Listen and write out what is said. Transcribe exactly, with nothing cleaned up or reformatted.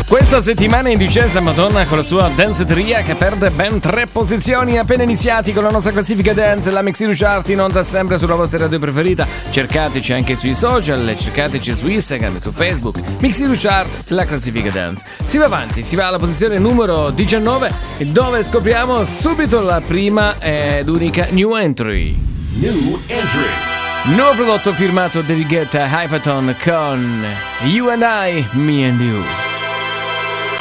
Questa settimana in discesa Madonna con la sua danceteria che perde ben tre posizioni. Appena iniziati con la nostra classifica dance, la Mixi Chart in onda sempre sulla vostra radio preferita. Cercateci anche sui social, cercateci su Instagram e su Facebook. Mixi Chart, la classifica dance. Si va avanti, si va alla posizione numero diciannove, dove scopriamo subito la prima ed unica new entry. New entry. Nuovo prodotto firmato David Guetta, Hypaton con You and I, Me and You.